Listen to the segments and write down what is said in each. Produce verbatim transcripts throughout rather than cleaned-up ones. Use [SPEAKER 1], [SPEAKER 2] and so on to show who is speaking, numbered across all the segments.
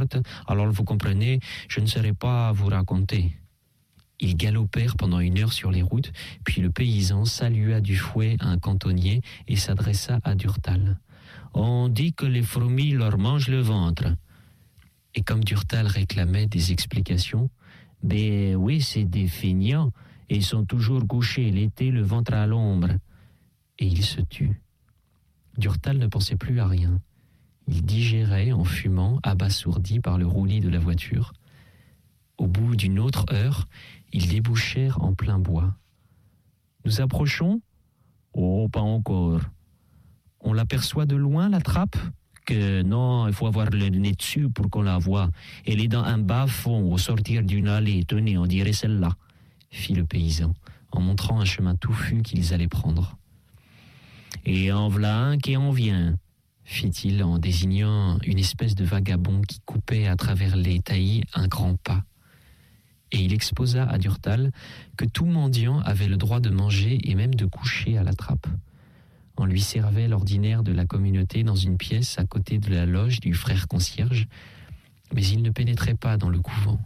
[SPEAKER 1] côte, alors vous comprenez, je ne saurais pas vous raconter. » Ils galopèrent pendant une heure sur les routes, puis le paysan salua du fouet un cantonnier et s'adressa à Durtal. « On dit que les fourmis leur mangent le ventre. » Et comme Durtal réclamait des explications, « Ben oui, c'est des feignants, et ils sont toujours couchés l'été, le ventre à l'ombre. » Et il se tut. Durtal ne pensait plus à rien. Il digérait en fumant, abasourdi par le roulis de la voiture. Au bout d'une autre heure, ils débouchèrent en plein bois. « Nous approchons ? » ?»« Oh, pas encore. »« On l'aperçoit de loin, la trappe ? » ?»« Que non, il faut avoir le nez dessus pour qu'on la voie. Elle est dans un bas-fond au sortir d'une allée. Tenez, on dirait celle-là, » fit le paysan, en montrant un chemin touffu qu'ils allaient prendre. « Et en v'là un qui en vient, » fit-il en désignant une espèce de vagabond qui coupait à travers les taillis un grand pas. Et il exposa à Durtal que tout mendiant avait le droit de manger et même de coucher à la trappe. On lui servait l'ordinaire de la communauté dans une pièce à côté de la loge du frère concierge, mais il ne pénétrait pas dans le couvent.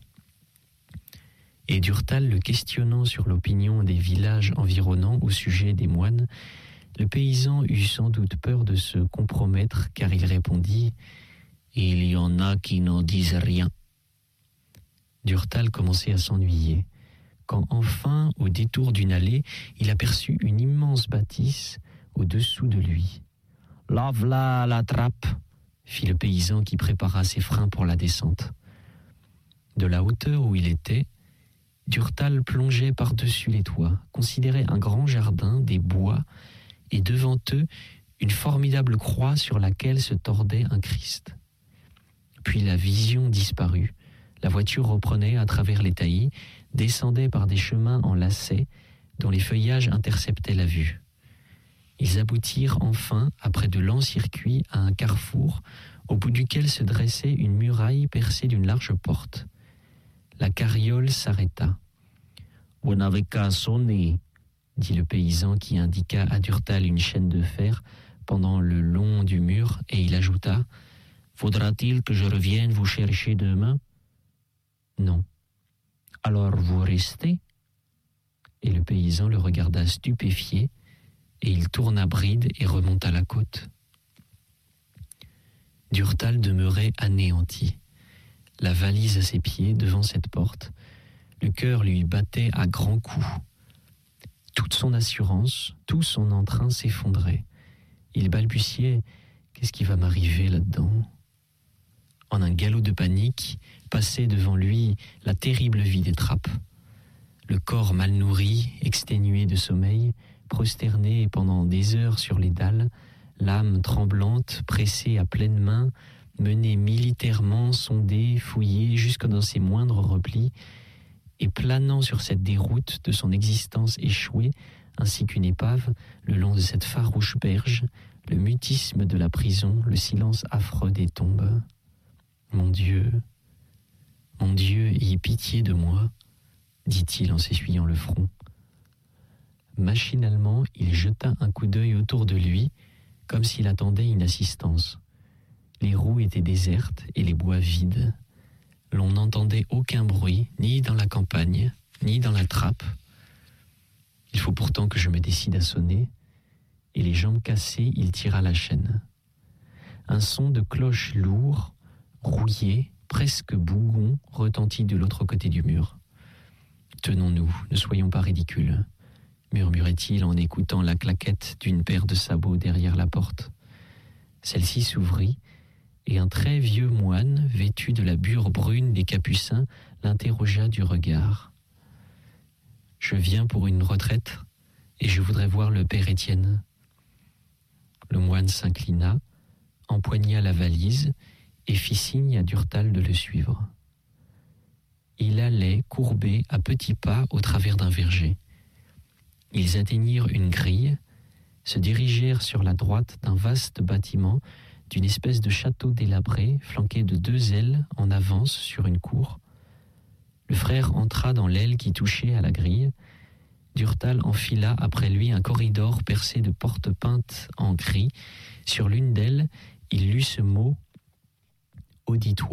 [SPEAKER 1] Et Durtal le questionnant sur l'opinion des villages environnants au sujet des moines, le paysan eut sans doute peur de se compromettre, car il répondit « Il y en a qui n'en disent rien. » Durtal commençait à s'ennuyer, quand enfin, au détour d'une allée, il aperçut une immense bâtisse au-dessous de lui. « La v'là la trappe !» fit le paysan qui prépara ses freins pour la descente. De la hauteur où il était, Durtal plongeait par-dessus les toits, considérait un grand jardin, des bois, et devant eux, une formidable croix sur laquelle se tordait un Christ. Puis la vision disparut. La voiture reprenait à travers les taillis, descendait par des chemins en lacets dont les feuillages interceptaient la vue. Ils aboutirent enfin, après de longs circuits, à un carrefour au bout duquel se dressait une muraille percée d'une large porte. La carriole s'arrêta. « Vous n'avez qu'à sonner », dit le paysan qui indiqua à Durtal une chaîne de fer pendant le long du mur, et il ajouta « Faudra-t-il que je revienne vous chercher demain ?»« Non. »« Alors vous restez ?» Et le paysan le regarda stupéfié, et il tourna bride et remonta la côte. Durtal demeurait anéanti, la valise à ses pieds devant cette porte. Le cœur lui battait à grands coups. Toute son assurance, tout son entrain s'effondrait. Il balbutiait « Qu'est-ce qui va m'arriver là-dedans ?» En un galop de panique, passait devant lui la terrible vie des trappes. Le corps mal nourri, exténué de sommeil, prosterné pendant des heures sur les dalles, l'âme tremblante, pressée à pleine main, menée militairement, sondée, fouillée jusque dans ses moindres replis, et planant sur cette déroute de son existence échouée, ainsi qu'une épave, le long de cette farouche berge, le mutisme de la prison, le silence affreux des tombes. Mon Dieu, mon Dieu, ayez pitié de moi, dit-il en s'essuyant le front. Machinalement, il jeta un coup d'œil autour de lui, comme s'il attendait une assistance. Les roues étaient désertes et les bois vides. L'on n'entendait aucun bruit, ni dans la campagne, ni dans la trappe. Il faut pourtant que je me décide à sonner, et les jambes cassées, il tira la chaîne. Un son de cloche lourd, rouillé, presque bougon, retentit de l'autre côté du mur. « Tenons-nous, ne soyons pas ridicules », murmurait-il en écoutant la claquette d'une paire de sabots derrière la porte. Celle-ci s'ouvrit, et un très vieux moine, vêtu de la bure brune des Capucins, l'interrogea du regard. « Je viens pour une retraite, et je voudrais voir le père Étienne. » Le moine s'inclina, empoigna la valise, et fit signe à Durtal de le suivre. Il allait, courbé, à petits pas au travers d'un verger. Ils atteignirent une grille, se dirigèrent sur la droite d'un vaste bâtiment, d'une espèce de château délabré, flanqué de deux ailes en avance sur une cour. Le frère entra dans l'aile qui touchait à la grille. Durtal enfila après lui un corridor percé de portes peintes en gris. Sur l'une d'elles, il lut ce mot « auditoire ».